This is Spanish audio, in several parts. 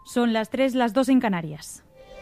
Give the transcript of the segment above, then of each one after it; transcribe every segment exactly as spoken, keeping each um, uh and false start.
Son las tres, las dos en Canarias.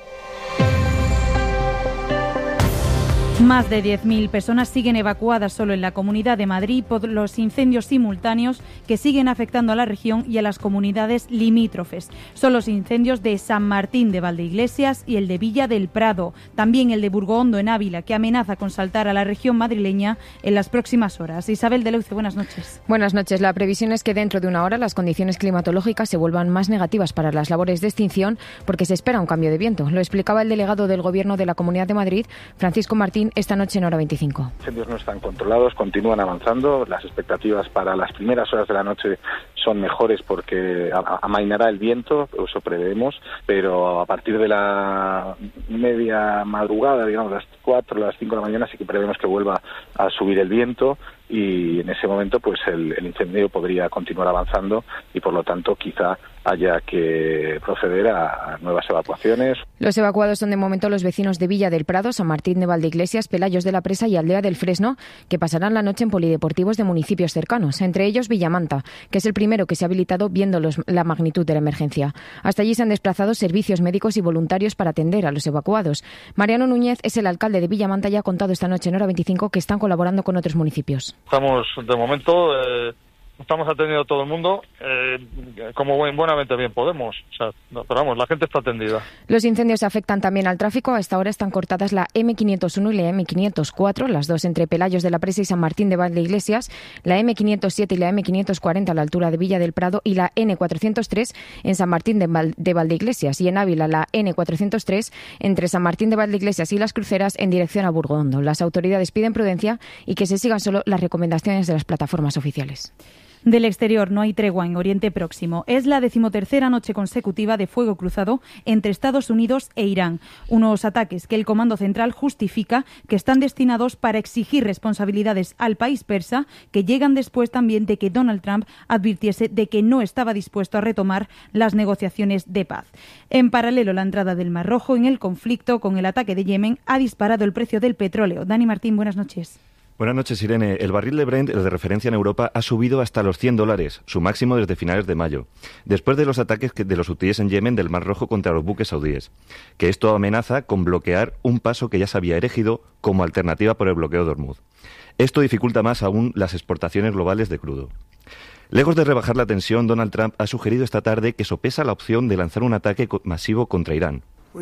Más de diez mil personas siguen evacuadas solo en la Comunidad de Madrid por los incendios simultáneos que siguen afectando a la región y a las comunidades limítrofes. Son los incendios de San Martín de Valdeiglesias y el de Villa del Prado, también el de Burgohondo en Ávila, que amenaza con saltar a la región madrileña en las próximas horas. Isabel de Leuce, buenas noches. Buenas noches. La previsión es que dentro de una hora las condiciones climatológicas se vuelvan más negativas para las labores de extinción porque se espera un cambio de viento. Lo explicaba el delegado del Gobierno de la Comunidad de Madrid, Francisco Martín, esta noche en Hora veinticinco. Los incendios no están controlados, continúan avanzando. Las expectativas para las primeras horas de la noche son mejores porque amainará el viento, eso preveemos, pero a partir de la media madrugada, digamos las cuatro, las cinco de la mañana, sí que prevemos que vuelva a subir el viento y en ese momento pues el, el incendio podría continuar avanzando y por lo tanto quizá haya que proceder a, a nuevas evacuaciones. Los evacuados son de momento los vecinos de Villa del Prado, San Martín de Valdeiglesias, Pelayos de la Presa y Aldea del Fresno, que pasarán la noche en polideportivos de municipios cercanos, entre ellos Villamanta, que es el primero que se ha habilitado viendo los, la magnitud de la emergencia. Hasta allí se han desplazado servicios médicos y voluntarios para atender a los evacuados. Mariano Núñez es el alcalde de Villamanta y ha contado esta noche en Hora veinticinco que están colaborando con otros municipios. Estamos, de momento, eh, estamos atendiendo a todo el mundo eh, como buen, buenamente bien podemos. O sea, no, pero vamos, la gente está atendida. Los incendios afectan también al tráfico. A esta hora están cortadas la eme quinientos uno y la eme quinientos cuatro, las dos entre Pelayos de la Presa y San Martín de Valdeiglesias, la eme quinientos siete y la eme quinientos cuarenta a la altura de Villa del Prado y la ene cuatrocientos tres en San Martín de, Val- de Valdeiglesias y en Ávila la ene cuatrocientos tres entre San Martín de Valdeiglesias y Las Cruceras en dirección a Burgohondo. Las autoridades piden prudencia y que se sigan solo las recomendaciones de las plataformas oficiales. Del exterior no hay tregua en Oriente Próximo. Es la decimotercera noche consecutiva de fuego cruzado entre Estados Unidos e Irán. Unos ataques que el Comando Central justifica que están destinados para exigir responsabilidades al país persa, que llegan después también de que Donald Trump advirtiese de que no estaba dispuesto a retomar las negociaciones de paz. En paralelo, la entrada del Mar Rojo en el conflicto con el ataque de Yemen ha disparado el precio del petróleo. Dani Martín, buenas noches. Buenas noches, Irene. El barril de Brent, el de referencia en Europa, ha subido hasta los cien dólares, su máximo desde finales de mayo, después de los ataques de los hutíes en Yemen del Mar Rojo contra los buques saudíes, que esto amenaza con bloquear un paso que ya se había erigido como alternativa por el bloqueo de Hormuz. Esto dificulta más aún las exportaciones globales de crudo. Lejos de rebajar la tensión, Donald Trump ha sugerido esta tarde que sopesa la opción de lanzar un ataque masivo contra Irán.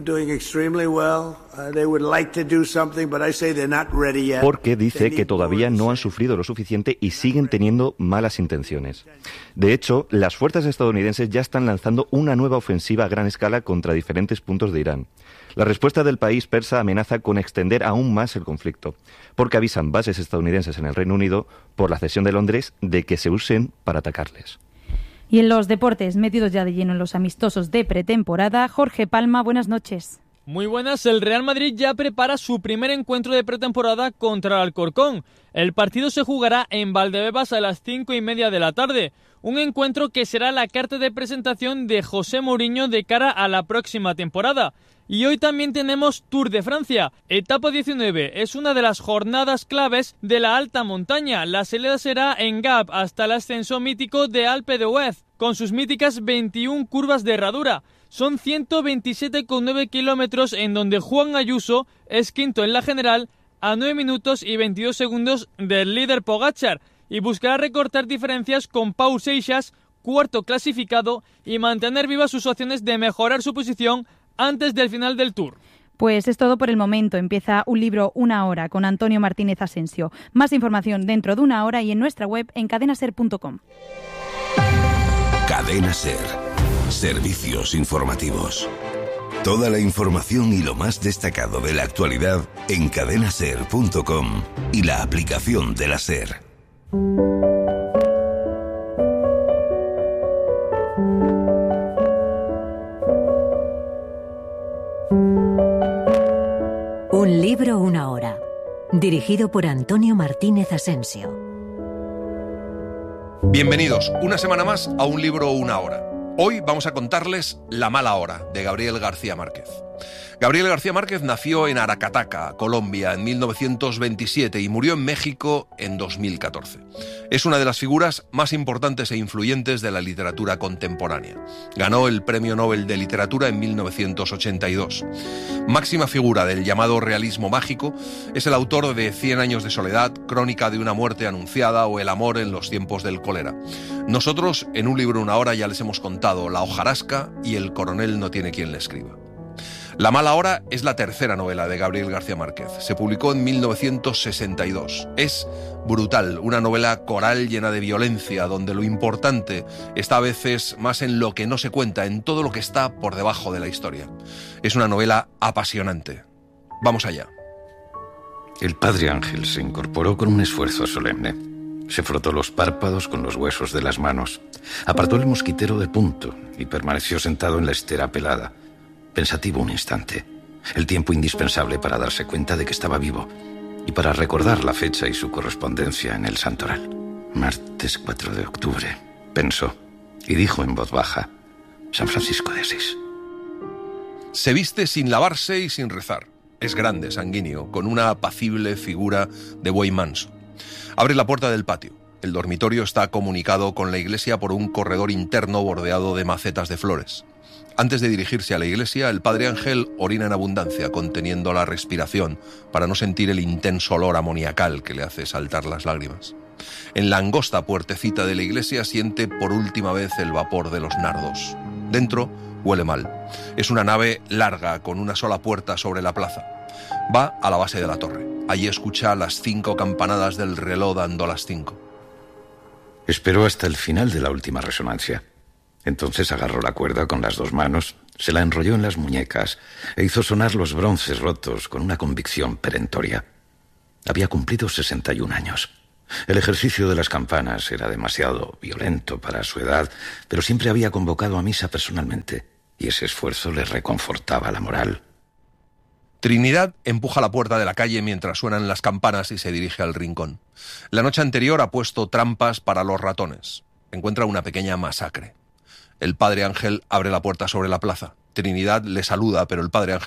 Porque dice que todavía no han sufrido lo suficiente y siguen teniendo malas intenciones. De hecho, las fuerzas estadounidenses ya están lanzando una nueva ofensiva a gran escala contra diferentes puntos de Irán. La respuesta del país persa amenaza con extender aún más el conflicto, porque avisan bases estadounidenses en el Reino Unido por la cesión de Londres de que se usen para atacarles. Y en los deportes, metidos ya de lleno en los amistosos de pretemporada, Jorge Palma, buenas noches. Muy buenas, el Real Madrid ya prepara su primer encuentro de pretemporada contra el Alcorcón. El partido se jugará en Valdebebas a las cinco y media de la tarde. Un encuentro que será la carta de presentación de José Mourinho de cara a la próxima temporada. Y hoy también tenemos Tour de Francia. Etapa diecinueve es una de las jornadas claves de la alta montaña. La salida será en Gap hasta el ascenso mítico de Alpe d'Huez, con sus míticas veintiuna curvas de herradura. Son ciento veintisiete coma nueve kilómetros en donde Juan Ayuso es quinto en la general a nueve minutos y veintidós segundos del líder Pogačar y buscará recortar diferencias con Pau Seixas, cuarto clasificado, y mantener vivas sus opciones de mejorar su posición antes del final del Tour. Pues es todo por el momento. Empieza Un Libro, Una Hora con Antonio Martínez Asensio. Más información dentro de una hora y en nuestra web en cadena ser punto com. Cadena Ser. Servicios informativos. Toda la información y lo más destacado de la actualidad en cadena ser punto com y la aplicación de la SER. Un libro, una hora. Dirigido por Antonio Martínez Asensio. Bienvenidos una semana más a Un libro, una hora. Hoy vamos a contarles La mala hora, de Gabriel García Márquez. Gabriel García Márquez nació en Aracataca, Colombia, en mil novecientos veintisiete y murió en México en dos mil catorce. Es una de las figuras más importantes e influyentes de la literatura contemporánea. Ganó el Premio Nobel de Literatura en mil novecientos ochenta y dos. Máxima figura del llamado realismo mágico, es el autor de Cien años de soledad, Crónica de una muerte anunciada o El amor en los tiempos del cólera. Nosotros, en Un libro una hora, ya les hemos contado La hojarasca y El coronel no tiene quien le escriba. La mala hora es la tercera novela de Gabriel García Márquez. Se publicó en mil novecientos sesenta y dos. Es brutal, una novela coral llena de violencia, donde lo importante está a veces más en lo que no se cuenta, en todo lo que está por debajo de la historia. Es una novela apasionante. Vamos allá. El padre Ángel se incorporó con un esfuerzo solemne. Se frotó los párpados con los huesos de las manos. Apartó el mosquitero del punto y permaneció sentado en la estera pelada, pensativo un instante, el tiempo indispensable para darse cuenta de que estaba vivo y para recordar la fecha y su correspondencia en el santoral. Martes cuatro de octubre, pensó, y dijo en voz baja, San Francisco de Asís. Se viste sin lavarse y sin rezar. Es grande, sanguíneo, con una apacible figura de buey manso. Abre la puerta del patio. El dormitorio está comunicado con la iglesia por un corredor interno bordeado de macetas de flores. Antes de dirigirse a la iglesia, el padre Ángel orina en abundancia, conteniendo la respiración para no sentir el intenso olor amoniacal que le hace saltar las lágrimas. En la angosta puertecita de la iglesia siente por última vez el vapor de los nardos. Dentro huele mal. Es una nave larga con una sola puerta sobre la plaza. Va a la base de la torre. Allí escucha las cinco campanadas del reloj dando las cinco. Esperó hasta el final de la última resonancia. Entonces agarró la cuerda con las dos manos, se la enrolló en las muñecas e hizo sonar los bronces rotos con una convicción perentoria. Había cumplido sesenta y un años. El ejercicio de las campanas era demasiado violento para su edad, pero siempre había convocado a misa personalmente, y ese esfuerzo le reconfortaba la moral. Trinidad empuja la puerta de la calle mientras suenan las campanas y se dirige al rincón. La noche anterior ha puesto trampas para los ratones. Encuentra una pequeña masacre. El padre Ángel abre la puerta sobre la plaza. Trinidad le saluda, pero el padre Ángel